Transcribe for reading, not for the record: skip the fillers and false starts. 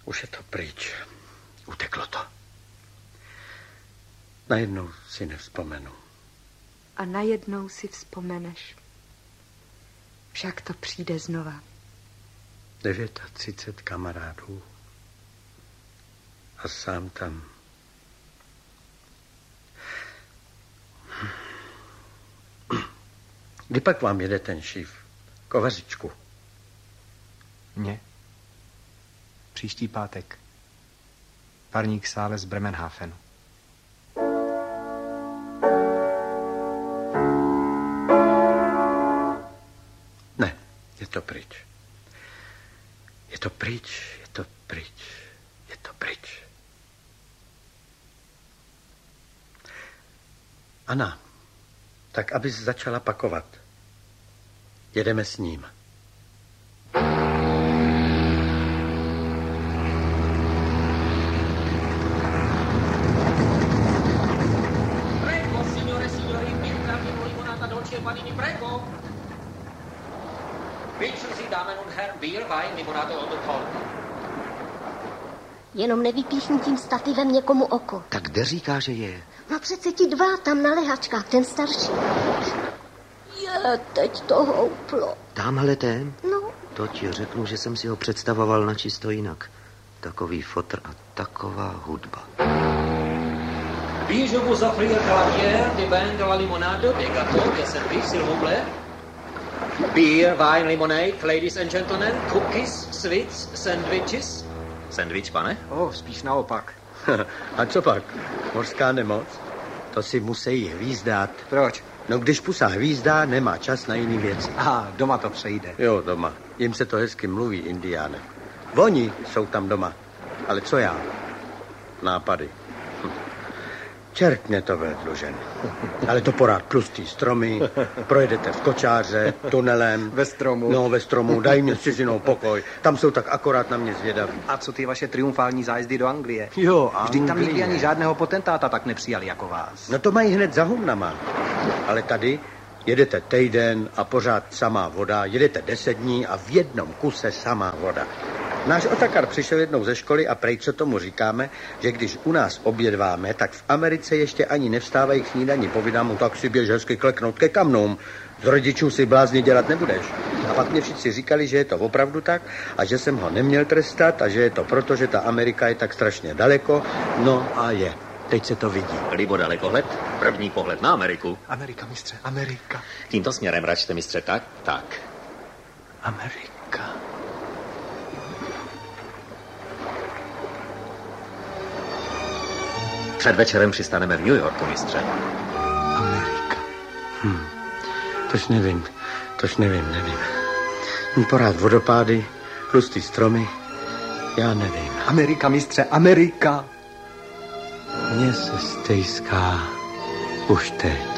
Už je to pryč. Uteklo to. Najednou si nevzpomenu. A najednou si vzpomeneš. Však to přijde znova. 39 kamarádů. A sám tam. Kdy pak vám jede ten šíf? Kovařičku. Mně? Příští pátek. Parník sále z Bremenhafenu. Ne, je to pryč. Je to pryč, je to pryč, je to pryč. Anna, tak abys začala pakovat. Jedeme s ním. Prego, signore e signori, Milgram limonata dolce e panini, prego. Wünschen Sie, Damen und Herren, Bier, Wein, Limonade oder Cola? Jenom nevypíchni tím stativem někomu oko. Tak kde říká, že je? No přece ti dva tam na lehačkách, ten starší. Je, teď to houplo. Tamhle ten? No. To ti řeknu, že jsem si ho představoval na čisto jinak. Takový fotr a taková hudba. Puis je vous offrir de la bière, des vins, de la limonade, des gâteaux, des sandwichs, s'il vous plaît. Beer, wine, lemonade, ladies and gentlemen, cookies, sweets, sandwiches. Sandwich, pane? Spíš naopak. A co pak? Mořská nemoc? To si musí hvízdat. Proč? No když pusa hvízdá, nemá čas na jiný věci. Aha, doma to přejde. Jo, doma. Jim se to hezky mluví, Indiáne. Oni jsou tam doma. Ale co já? Nápady. Čert mě to byl dlužen. Ale to porád tlustý stromy, projedete v kočáře, tunelem. Ve stromu. No, ve stromu, daj mě s cizinou pokoj. Tam jsou tak akorát na mě zvědaví. A co ty vaše triumfální zájezdy do Anglie? Jo, Vždyť tam nikdy Anglie. ani žádného potentáta tak nepřijali jako vás. No to mají hned za humnama. Ale tady jedete týden a pořád samá voda, jedete 10 dní a v jednom kuse samá voda. Náš otakar přišel jednou ze školy a prej, co tomu říkáme, že když u nás obědváme, tak v Americe ještě ani nevstávají k snídani. Povídám mu, tak si běž hezky kleknout ke kamnům. Z rodičů si blázně dělat nebudeš. A pak mě všichni říkali, že je to opravdu tak a že jsem ho neměl trestat a že je to proto, že ta Amerika je tak strašně daleko. No a je. Teď se to vidí. Libo dalekohled, první pohled na Ameriku. Amerika, mistře, Amerika. Tímto směrem račte, mistře, tak, tak. Amerika. Před večerem přistaneme v New Yorku, mistře. Amerika. Tož nevím. Porád vodopády, tlustý stromy, já nevím. Amerika, mistře, Amerika. Mně se stejská už teď.